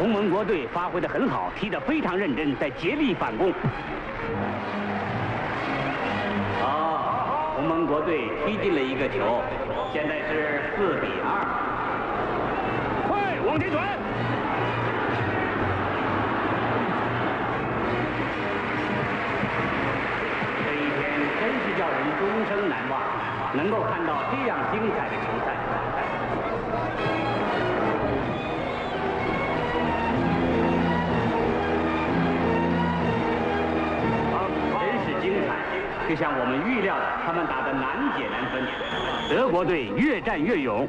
同盟国队发挥得很好，踢得非常认真，在竭力反攻。好，同盟国队踢进了一个球，现在是4比2。快往前传！这一天真是叫人终生难忘，能够看到这样精彩的球赛。 就像我们预料的，他们打得难解难分。德国队越战越勇。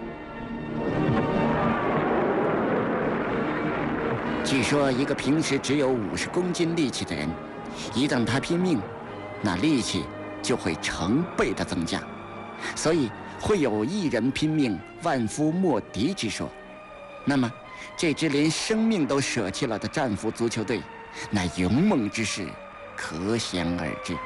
据说，一个平时只有50公斤力气的人，一旦他拼命，那力气就会成倍的增加。所以会有一人拼命，万夫莫敌之说。那么，这支连生命都舍弃了的战俘足球队，那勇猛之势可想而知。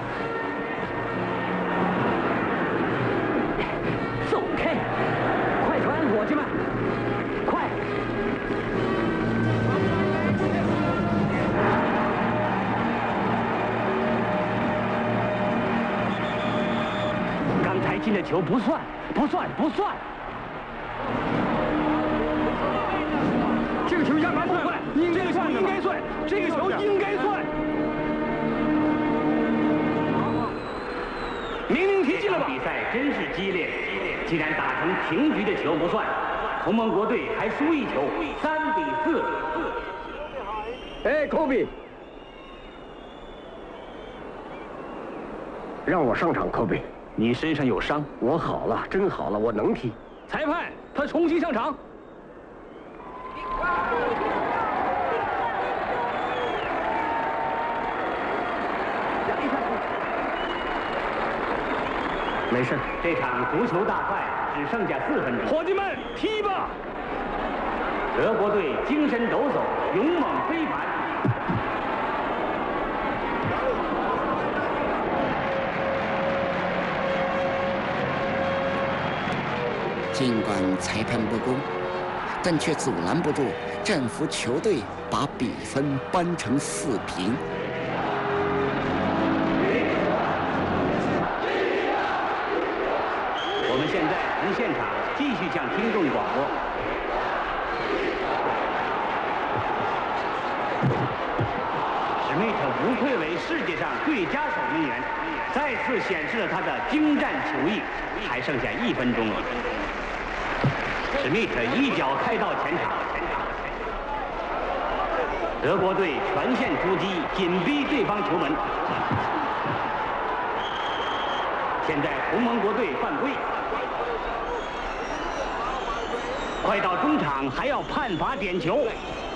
进的球不算，不算，不算。这个球压盘不算，这个球应该算，这个球应该算。明明踢进了吧？比赛真是激烈，既然打成平局的球不算，同盟国队还输一球，3比4。 哎，科比，让我上场，科比。 你身上有伤， 我好了，真好了，我能踢。 裁判，他重新上场。 没事， 这场足球大赛只剩下4分钟。伙计们，踢吧！德国队精神抖擞，勇猛非凡。 尽管裁判不公，但却阻拦不住战俘球队把比分扳成4平。 我们现在从现场继续向听众广播。史密特无愧为世界上最佳守门员，再次显示了他的精湛球艺。还剩下1分钟了。 史密特一脚开到前场，德国队全线出击，紧逼对方球门。现在同盟国队犯规，快到中场还要判罚点球。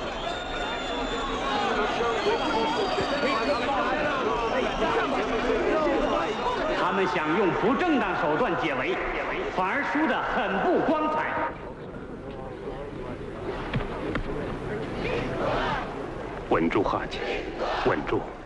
他们想用不正当手段解围，反而输得很不光彩。 稳住，哈吉，稳住。